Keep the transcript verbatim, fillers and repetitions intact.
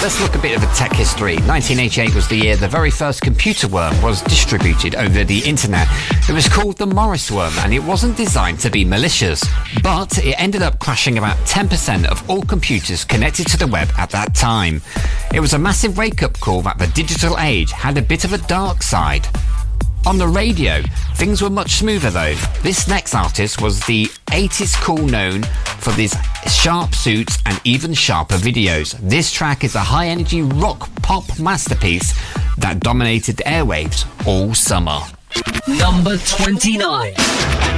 let's look a bit of a tech history. nineteen eighty-eight was the year the very first computer worm was distributed over the internet. It was called the Morris worm, and it wasn't designed to be malicious, but it ended up crashing about ten percent of all computers connected to the web at that time. It was a massive wake-up call that the digital age had a bit of a dark side. On the radio, things were much smoother though. This next artist was the eighties cool known for these sharp suits and even sharper videos. This track is a high-energy rock pop masterpiece that dominated the airwaves all summer. Number twenty-nine.